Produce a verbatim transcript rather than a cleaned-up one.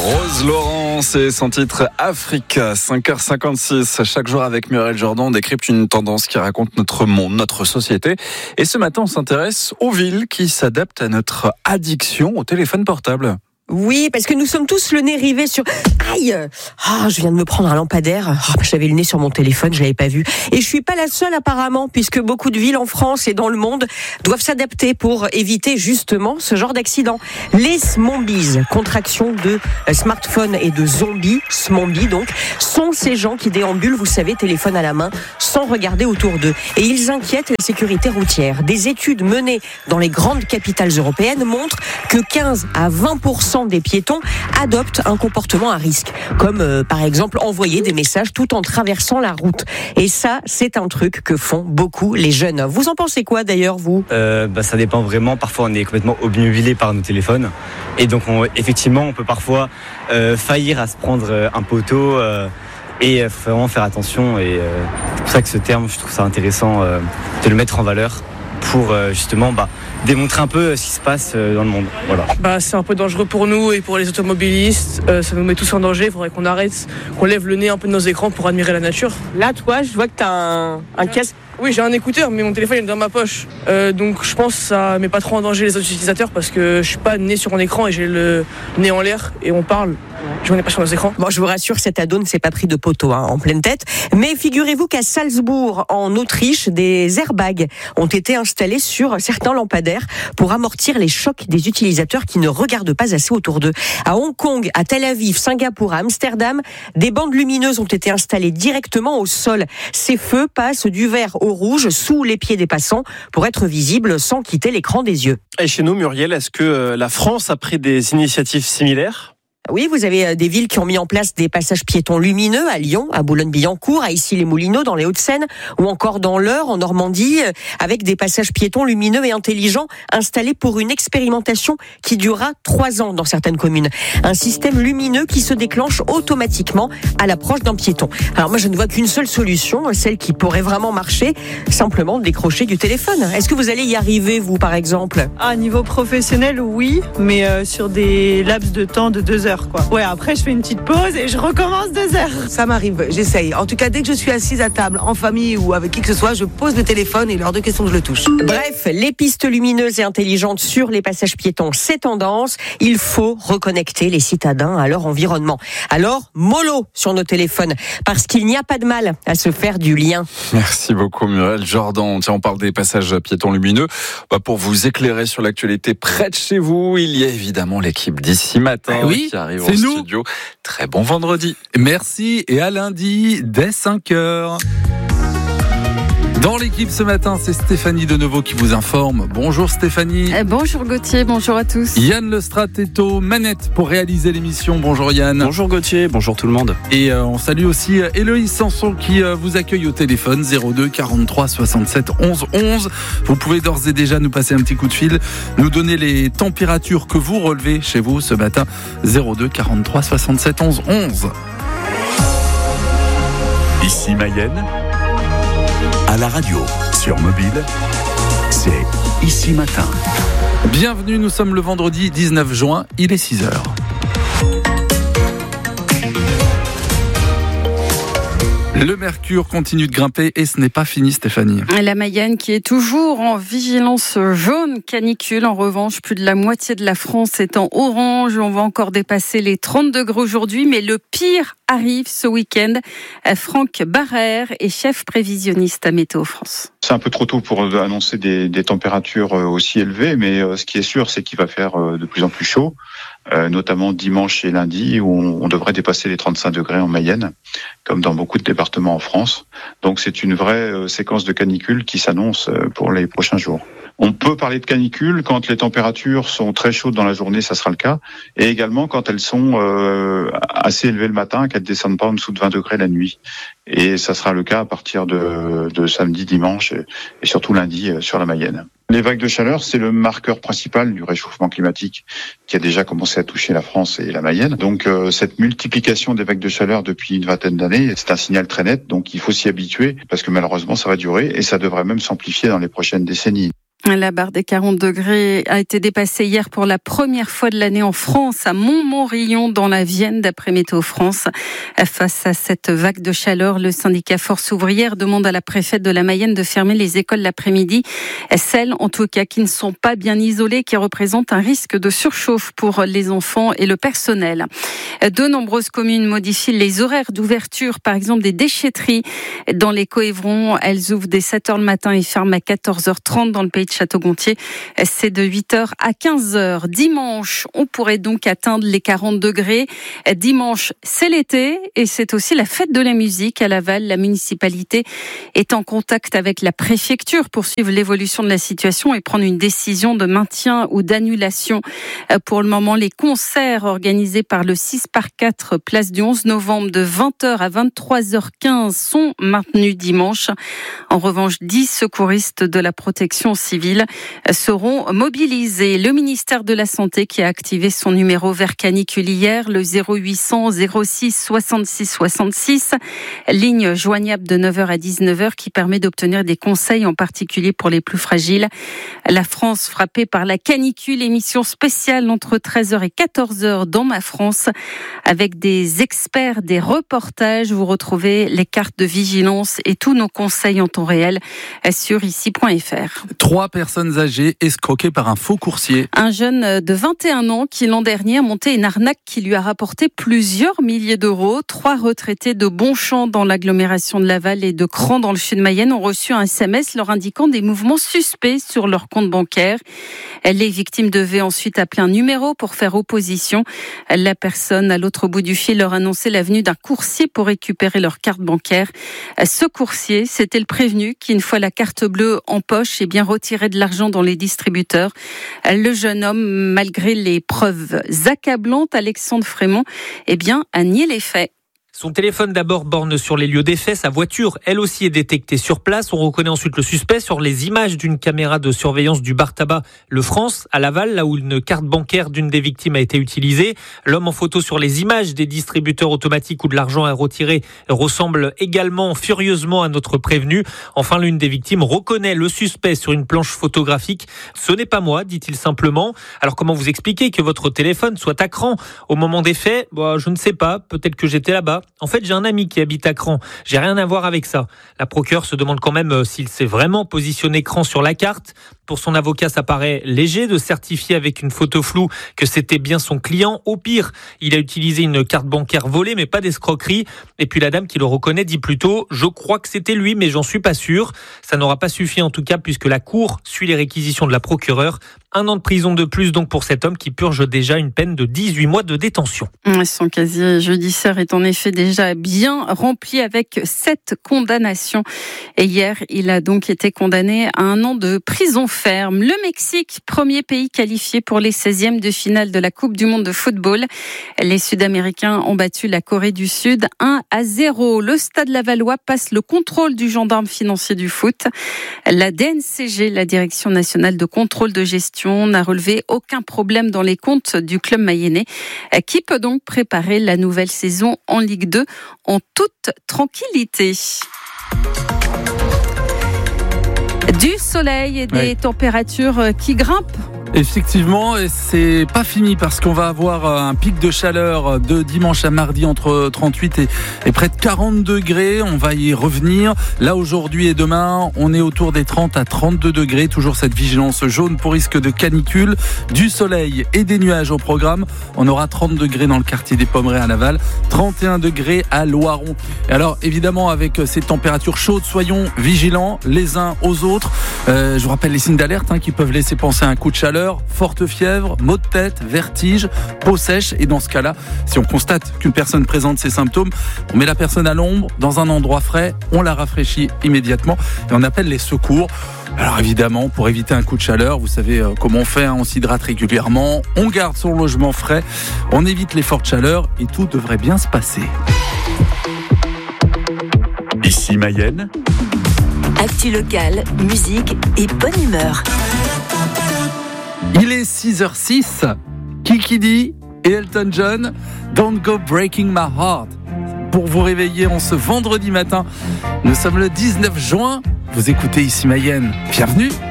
Rose Laurence et son titre Africa, cinq heures cinquante-six. Chaque jour avec Muriel Jordan, on décrypte une tendance qui raconte notre monde, notre société. Et ce matin, on s'intéresse aux villes qui s'adaptent à notre addiction au téléphone portable. Oui, parce que nous sommes tous le nez rivé sur... Aïe ah, je viens de me prendre un lampadaire. Oh, j'avais le nez sur mon téléphone, je l'avais pas vu. Et je suis pas la seule apparemment, puisque beaucoup de villes en France et dans le monde doivent s'adapter pour éviter justement ce genre d'accident. Les Smombies, contraction de smartphone et de zombies, Smombies donc, sont ces gens qui déambulent, vous savez, téléphone à la main, sans regarder autour d'eux. Et ils inquiètent la sécurité routière. Des études menées dans les grandes capitales européennes montrent que quinze à vingt pour cent des piétons adoptent un comportement à risque, comme euh, par exemple envoyer des messages tout en traversant la route. Et ça, c'est un truc que font beaucoup les jeunes. Vous en pensez quoi d'ailleurs, vous ? euh, bah, Ça dépend vraiment. Parfois, on est complètement obnubilé par nos téléphones. Et donc, on, effectivement, on peut parfois euh, faillir à se prendre un poteau. Euh, et il faut vraiment faire attention. Et euh, c'est pour ça que ce terme, je trouve ça intéressant euh, de le mettre en valeur pour euh, justement... Bah, démontrer un peu ce qui se passe dans le monde. Voilà. Bah, c'est un peu dangereux pour nous et pour les automobilistes. Euh, ça nous met tous en danger. Il faudrait qu'on arrête, qu'on lève le nez un peu de nos écrans pour admirer la nature. Là, toi, je vois que tu as un, un casque. Oui, j'ai un écouteur, mais mon téléphone est dans ma poche. Euh, donc je pense que ça met pas trop en danger les autres utilisateurs parce que je suis pas nez sur mon écran et j'ai le nez en l'air et on parle. Je n'ai pas sur nos écrans. Bon, je vous rassure, cet ado ne s'est pas pris de poteau hein, en pleine tête. Mais figurez-vous qu'à Salzbourg, en Autriche, des airbags ont été installés sur certains lampadaires pour amortir les chocs des utilisateurs qui ne regardent pas assez autour d'eux. À Hong Kong, à Tel Aviv, Singapour, à Amsterdam, des bandes lumineuses ont été installées directement au sol. Ces feux passent du vert au rouge sous les pieds des passants pour être visibles sans quitter l'écran des yeux. Et chez nous, Muriel, est-ce que la France a pris des initiatives similaires ? Oui, vous avez des villes qui ont mis en place des passages piétons lumineux à Lyon, à Boulogne-Billancourt, à Issy-les-Moulineaux dans les Hauts-de-Seine ou encore dans l'Eure en Normandie avec des passages piétons lumineux et intelligents installés pour une expérimentation qui durera trois ans dans certaines communes. Un système lumineux qui se déclenche automatiquement à l'approche d'un piéton. Alors moi je ne vois qu'une seule solution, celle qui pourrait vraiment marcher, simplement décrocher du téléphone. Est-ce que vous allez y arriver vous par exemple ? À niveau professionnel oui, mais euh, sur des laps de temps de deux heures. Quoi. Ouais, après je fais une petite pause et je recommence deux heures. Ça m'arrive, j'essaye. En tout cas, dès que je suis assise à table, en famille ou avec qui que ce soit, je pose le téléphone et il est hors de question que je le touche. Bref, les pistes lumineuses et intelligentes sur les passages piétons, c'est tendance. Il faut reconnecter les citadins à leur environnement. Alors, mollo sur nos téléphones, parce qu'il n'y a pas de mal à se faire du lien. Merci beaucoup Muriel Jordan. Tiens, on parle des passages piétons lumineux. Bah, pour vous éclairer sur l'actualité près de chez vous, il y a évidemment l'équipe d'Ici Matin ah oui, qui arrive c'est au nous. studio. Très bon vendredi. Merci et à lundi dès cinq heures. Dans l'équipe ce matin, c'est Stéphanie Deneveau qui vous informe. Bonjour Stéphanie. Eh, bonjour Gauthier, bonjour à tous. Yann Lestrade est aux manettes pour réaliser l'émission. Bonjour Yann. Bonjour Gauthier, bonjour tout le monde. Et euh, on salue aussi Héloïse Sanson qui euh, vous accueille au téléphone zéro deux quarante-trois soixante-sept onze onze. Vous pouvez d'ores et déjà nous passer un petit coup de fil, nous donner les températures que vous relevez chez vous ce matin. zéro deux quarante-trois soixante-sept onze onze. Ici Mayenne. À la radio, sur mobile, c'est Ici Matin. Bienvenue, nous sommes le vendredi dix-neuf juin, il est six heures. Le mercure continue de grimper et ce n'est pas fini Stéphanie. La Mayenne qui est toujours en vigilance jaune canicule. En revanche, plus de la moitié de la France est en orange. On va encore dépasser les trente degrés aujourd'hui, mais le pire arrive ce week-end. Franck Barrère est chef prévisionniste à Météo France. C'est un peu trop tôt pour annoncer des, des températures aussi élevées, mais ce qui est sûr, c'est qu'il va faire de plus en plus chaud, notamment dimanche et lundi, où on devrait dépasser les trente-cinq degrés en Mayenne, comme dans beaucoup de départements en France. Donc c'est une vraie séquence de canicule qui s'annonce pour les prochains jours. On peut parler de canicule quand les températures sont très chaudes dans la journée, ça sera le cas, et également quand elles sont euh, assez élevées le matin, qu'elles ne descendent pas en dessous de vingt degrés la nuit. Et ça sera le cas à partir de, de samedi, dimanche et surtout lundi sur la Mayenne. Les vagues de chaleur, c'est le marqueur principal du réchauffement climatique qui a déjà commencé à toucher la France et la Mayenne. Donc euh, cette multiplication des vagues de chaleur depuis une vingtaine d'années, c'est un signal très net, donc il faut s'y habituer parce que malheureusement ça va durer et ça devrait même s'amplifier dans les prochaines décennies. La barre des quarante degrés a été dépassée hier pour la première fois de l'année en France, à Montmorillon, dans la Vienne, d'après Météo France. Face à cette vague de chaleur, le syndicat Force ouvrière demande à la préfète de la Mayenne de fermer les écoles l'après-midi. Celles, en tout cas, qui ne sont pas bien isolées, qui représentent un risque de surchauffe pour les enfants et le personnel. De nombreuses communes modifient les horaires d'ouverture, par exemple des déchetteries. Dans les Coëvrons, elles ouvrent dès sept heures le matin et ferment à quatorze heures trente dans le pays de Château-Gontier. C'est de huit heures à quinze heures. Dimanche, on pourrait donc atteindre les quarante degrés. Dimanche, c'est l'été et c'est aussi la fête de la musique à Laval. La municipalité est en contact avec la préfecture pour suivre l'évolution de la situation et prendre une décision de maintien ou d'annulation. Pour le moment, les concerts organisés par le six par quatre place du onze novembre de vingt heures à vingt-trois heures quinze sont maintenus dimanche. En revanche, dix secouristes de la protection civile seront mobilisés. Le ministère de la Santé qui a activé son numéro vert canicule hier, le zéro huit cents zéro six soixante-six soixante-six, ligne joignable de neuf heures à dix-neuf heures qui permet d'obtenir des conseils, en particulier pour les plus fragiles. La France frappée par la canicule, émission spéciale entre treize heures et quatorze heures dans Ma France, avec des experts, des reportages. Vous retrouvez les cartes de vigilance et tous nos conseils en temps réel sur ici point f r. Trois personnes âgées escroquées par un faux coursier. Un jeune de vingt et un ans qui l'an dernier a monté une arnaque qui lui a rapporté plusieurs milliers d'euros. Trois retraités de Bonchamp dans l'agglomération de Laval et de Cran dans le sud de Mayenne ont reçu un S M S leur indiquant des mouvements suspects sur leur compte bancaire. Les victimes devaient ensuite appeler un numéro pour faire opposition. La personne à l'autre bout du fil leur annonçait la venue d'un coursier pour récupérer leur carte bancaire. Ce coursier, c'était le prévenu qui, une fois la carte bleue en poche, eh bien retirait de l'argent dans les distributeurs. Le jeune homme, malgré les preuves accablantes, Alexandre Frémont, eh bien, a nié les faits. Son téléphone d'abord borne sur les lieux des faits, sa voiture, elle aussi, est détectée sur place. On reconnaît ensuite le suspect sur les images d'une caméra de surveillance du bar tabac Le France, à Laval, là où une carte bancaire d'une des victimes a été utilisée. L'homme en photo sur les images des distributeurs automatiques où de l'argent est retiré ressemble également furieusement à notre prévenu. Enfin, l'une des victimes reconnaît le suspect sur une planche photographique. Ce n'est pas moi, dit-il simplement. Alors comment vous expliquer que votre téléphone soit à Cran au moment des faits ? Bon, je ne sais pas, peut-être que j'étais là-bas. En fait, j'ai un ami qui habite à Cran. J'ai rien à voir avec ça. La procureure se demande quand même s'il s'est vraiment positionné Cran sur la carte. Pour son avocat, ça paraît léger de certifier avec une photo floue que c'était bien son client. Au pire, il a utilisé une carte bancaire volée, mais pas d'escroquerie. Et puis la dame qui le reconnaît dit plutôt « Je crois que c'était lui, mais j'en suis pas sûr ». Ça n'aura pas suffi en tout cas, puisque la Cour suit les réquisitions de la procureure. Un an de prison de plus donc pour cet homme qui purge déjà une peine de dix-huit mois de détention. Son casier judiciaire est en effet déjà bien rempli avec sept condamnations. Et hier, il a donc été condamné à un an de prison ferme. Le Mexique, premier pays qualifié pour les seizièmes de finale de la Coupe du monde de football. Les Sud-Américains ont battu la Corée du Sud un à zéro. Le Stade Lavallois passe le contrôle du gendarme financier du foot. La D N C G, la Direction nationale de contrôle de gestion, n'a relevé aucun problème dans les comptes du club mayennais, qui peut donc préparer la nouvelle saison en Ligue deux en toute tranquillité. Du soleil et des ouais. températures qui grimpent. Effectivement, et c'est pas fini parce qu'on va avoir un pic de chaleur de dimanche à mardi entre trente-huit et, et près de quarante degrés. On va y revenir. Là, aujourd'hui et demain, on est autour des trente à trente-deux degrés. Toujours cette vigilance jaune pour risque de canicule, du soleil et des nuages au programme. On aura trente degrés dans le quartier des Pommerets à Laval, trente et un degrés à Loiron. Et alors, évidemment, avec ces températures chaudes, soyons vigilants les uns aux autres. Euh, je vous rappelle les signes d'alerte hein, qui peuvent laisser penser à un coup de chaleur. Forte fièvre, maux de tête, vertige, peau sèche. Et dans ce cas-là, si on constate qu'une personne présente ces symptômes, on met la personne à l'ombre, dans un endroit frais, on la rafraîchit immédiatement et on appelle les secours. Alors évidemment, pour éviter un coup de chaleur, vous savez comment on fait, hein, on s'hydrate régulièrement, on garde son logement frais, on évite les fortes chaleurs et tout devrait bien se passer. Ici Mayenne. Actu locale, musique et bonne humeur. Il est six heures six, Kiki Dee et Elton John, Don't Go Breaking My Heart. Pour vous réveiller en ce vendredi matin, nous sommes le dix-neuf juin, vous écoutez ici Mayenne, bienvenue.